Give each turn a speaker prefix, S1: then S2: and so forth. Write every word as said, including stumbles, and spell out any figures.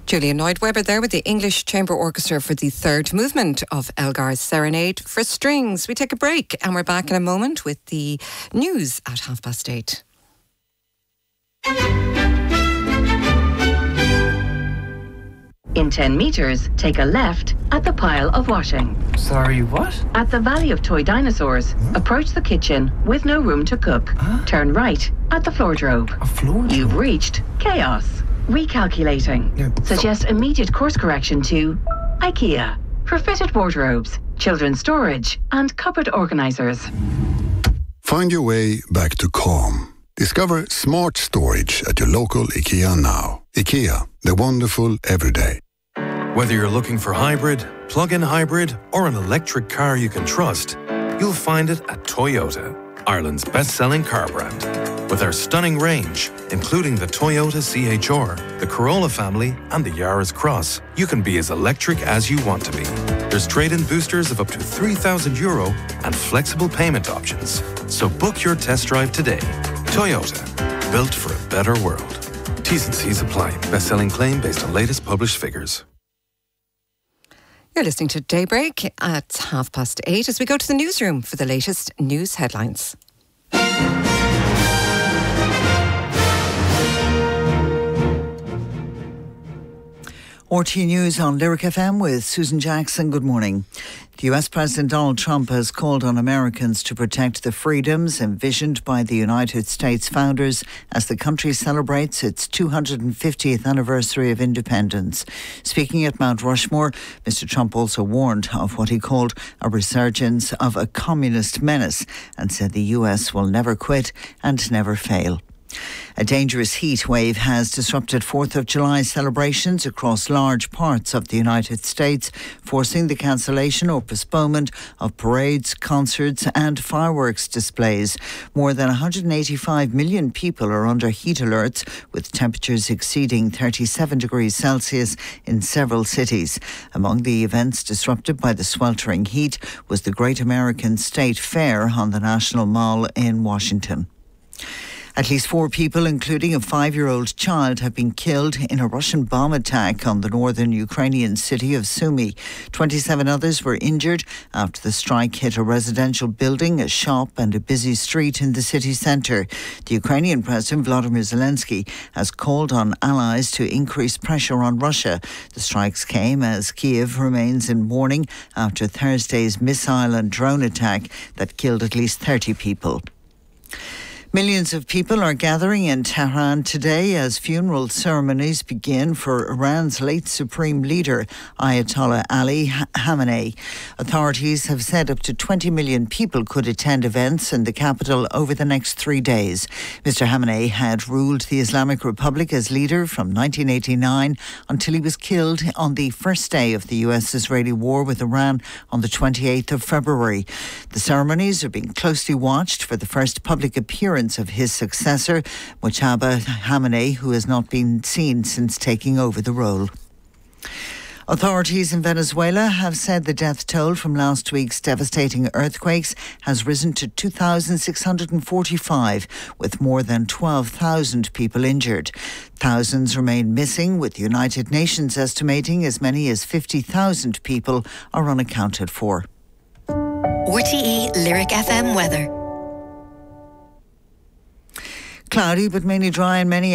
S1: Julian Lloyd-Webber there with the English Chamber Orchestra for the third movement of Elgar's Serenade for Strings. We take a break and we're back in a moment with the news at half past eight.
S2: In ten metres, take a left at the pile of washing.
S3: Sorry, what?
S2: At the Valley of Toy Dinosaurs, hmm? approach the kitchen with no room to cook. Huh? Turn right at the floordrobe.
S3: A floordrobe?
S2: You've reached chaos. Recalculating. Yeah. Suggest immediate course correction to IKEA for fitted wardrobes, children's storage and cupboard organisers.
S4: Find your way back to calm. Discover smart storage at your local IKEA now. IKEA, the wonderful everyday.
S5: Whether you're looking for hybrid, plug-in hybrid or an electric car you can trust, you'll find it at Toyota, Ireland's best-selling car brand. With our stunning range, including the Toyota C H R, the Corolla family and the Yaris Cross, you can be as electric as you want to be. There's trade-in boosters of up to three thousand euro and flexible payment options. So book your test drive today. Toyota, built for a better world. T's and C's apply. Best-selling claim based on latest published figures.
S1: You're listening to Daybreak at half past eight as we go to the newsroom for the latest news headlines.
S6: R T E News on Lyric F M with Susan Jackson. Good morning. The U S President Donald Trump has called on Americans to protect the freedoms envisioned by the United States founders as the country celebrates its two hundred fiftieth anniversary of independence. Speaking at Mount Rushmore, Mister Trump also warned of what he called a resurgence of a communist menace and said the U S will never quit and never fail. A dangerous heat wave has disrupted fourth of July celebrations across large parts of the United States, forcing the cancellation or postponement of parades, concerts and fireworks displays. More than one hundred eighty-five million people are under heat alerts, with temperatures exceeding thirty-seven degrees Celsius in several cities. Among the events disrupted by the sweltering heat was the Great American State Fair on the National Mall in Washington. At least four people, including a five-year-old child, have been killed in a Russian bomb attack on the northern Ukrainian city of Sumy. twenty-seven others were injured after the strike hit a residential building, a shop and a busy street in the city centre. The Ukrainian President Volodymyr Zelensky has called on allies to increase pressure on Russia. The strikes came as Kiev remains in mourning after Thursday's missile and drone attack that killed at least thirty people. Millions of people are gathering in Tehran today as funeral ceremonies begin for Iran's late supreme leader, Ayatollah Ali Khamenei. Authorities have said up to twenty million people could attend events in the capital over the next three days. Mister Khamenei had ruled the Islamic Republic as leader from nineteen eighty-nine until he was killed on the first day of the U S-Israeli war with Iran on the twenty-eighth of February. The ceremonies are being closely watched for the first public appearance of his successor, Mojtaba Khamenei, who has not been seen since taking over the role. Authorities in Venezuela have said the death toll from last week's devastating earthquakes has risen to two thousand six hundred forty-five, with more than twelve thousand people injured. Thousands remain missing, with the United Nations estimating as many as fifty thousand people are unaccounted for.
S7: R T E Lyric F M weather.
S6: Cloudy but mainly dry in many